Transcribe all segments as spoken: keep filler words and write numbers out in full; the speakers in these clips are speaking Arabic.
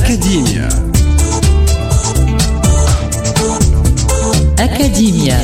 أكاديميا. أكاديميا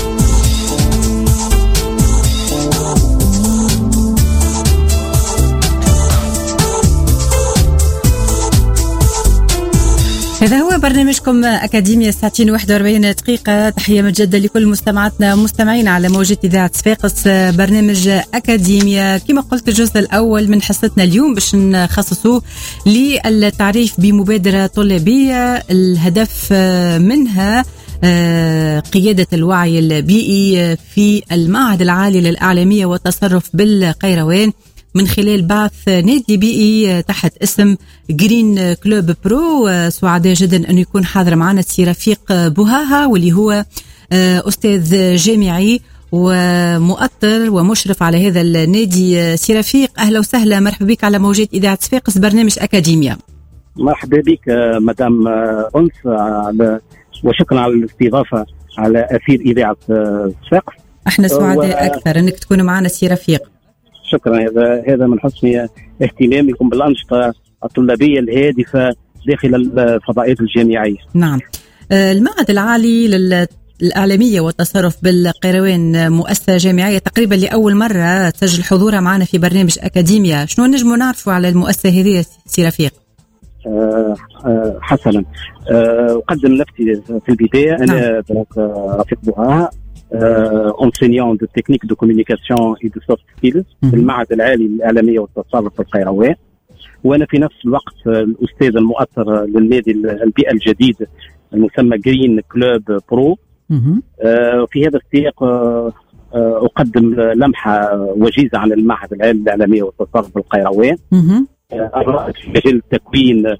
هذا هو برنامجكم أكاديميا ساعتين واحد وأربعين دقيقة. تحية مجددة لكل مستمعاتنا ومستمعين على موجة إذاعة صفاقس. برنامج أكاديميا كما قلت الجزء الأول من حصتنا اليوم باش نخصصوه للتعريف بمبادرة طلابية الهدف منها قيادة الوعي البيئي في المعهد العالي للإعلامية والتصرف بالقيروان من خلال بعث نادي بيئي تحت اسم جرين كلوب برو. سعداء جدا أن يكون حاضر معنا السي رفيق بوهاها واللي هو أستاذ جامعي ومؤطر ومشرف على هذا النادي. سي رفيق أهلا وسهلا، مرحبا بك على موجات إذاعة صفاقس برنامج أكاديميا. مرحبا بك مدام أنس وشكرا على الاستضافة على أثير إذاعة صفاقس. احنا سعداء و... أكثر أنك تكون معنا سي رفيق. شكرا، هذا هذا من حسن اهتمامكم بالأنشطة الطلابية الهادفة داخل الفضائيات الجامعية. نعم، المعهد العالي للإعلامية والتصرف بالقيروان مؤسسة جامعية تقريبا لأول مرة تسجل حضورها معنا في برنامج أكاديميا. شنو نجموا نعرفوا على المؤسسة هذه سي رفيق؟ أه أه حسنا، أه أقدم نفسي في البداية. أنا نعم. رفيق بوهاها، enseignant de technique de communication et de soft skills في المعهد العالي للإعلامية والتصرف في القيروان، وأنا في نفس الوقت الأستاذ المؤثر للنادي البيئة الجديد المسمى جرين كلوب برو. في هذا السياق أقدم لمحة وجيزة عن المعهد العالي للإعلامية والتصرف في القيروان، الرائد في مجال التكوين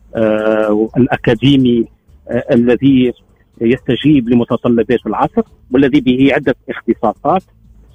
الأكاديمي الذي يستجيب لمتطلبات العصر والذي به عدة اختصاصات،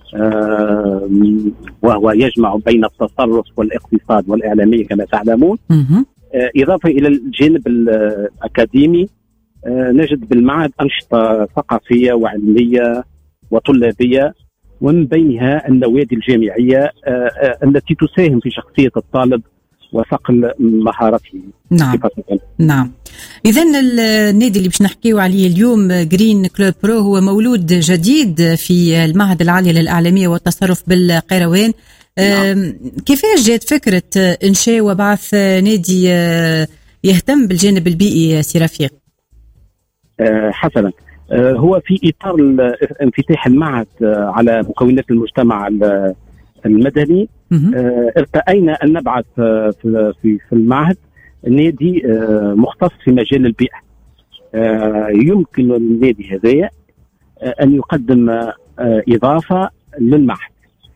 آه وهو يجمع بين التصرف والاقتصاد والإعلامية كما تعلمون. آه إضافة إلى الجانب الأكاديمي، آه نجد بالمعهد أنشطة ثقافية وعلمية وطلابية، ومن بينها النوادي الجامعية آه آه التي تساهم في شخصية الطالب وصقل مهارته. نعم نعم. إذن النادي اللي باش نحكيو عليه اليوم جرين كلوب برو هو مولود جديد في المعهد العالي للإعلامية والتصرف بالقيروان. نعم. كيفاش جات فكرة إنشاء وبعث نادي يهتم بالجانب البيئي سي رفيق؟ أه حسنا، أه هو في إطار انفتاح المعهد على مكونات المجتمع المدني، أه ارتأينا أن نبعث في في المعهد نادي أه مختص في مجال البيئة. أه يمكن النادي هذا أه أن يقدم أه إضافة للمعهد،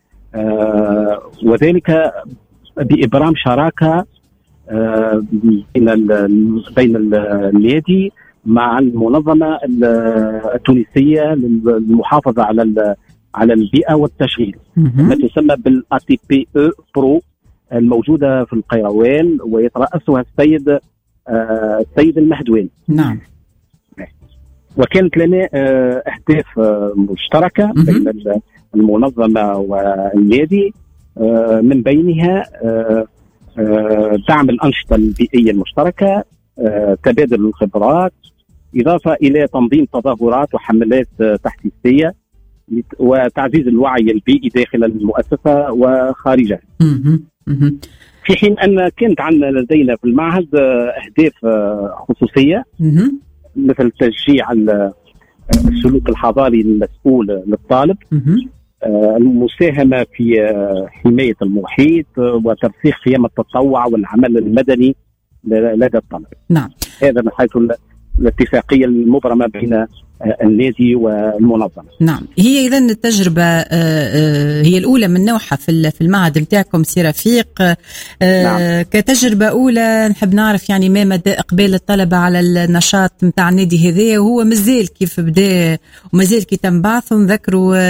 أه وذلك بإبرام شراكة أه بين بين النادي مع المنظمة التونسية للمحافظة على على البيئة والتشغيل، ما تسمى بالأ تي بي او برو الموجودة في القيروان ويترأسها السيد آه السيد المهدواني. نعم. وكانت لنا آه أهداف آه مشتركة بين المنظمة والنادي، آه من بينها آه آه دعم الأنشطة البيئية المشتركة، آه تبادل الخبرات، إضافة إلى تنظيم تظاهرات وحملات آه تحفيزية وتعزيز الوعي البيئي داخل المؤسسة وخارجها. في حين أن كانت عندنا لدينا في المعهد أهداف خصوصية مثل تشجيع السلوك الحضاري المسؤول للطالب، المساهمة في حماية المحيط، وترسيخ قيم التطوع والعمل المدني لدى الطلبة. نعم. هذا من حيث الاتفاقية المبرمة بين النادي والمنظمة. نعم، هي إذن التجربة هي الأولى من نوعها في المعهد متاعكم سي رفيق. نعم. كتجربة أولى نحب نعرف يعني ما مدى إقبال الطلبة على النشاط متاع النادي هذا، وهو مازال كيف بدأ ومازال كي تم بعثه. نذكروا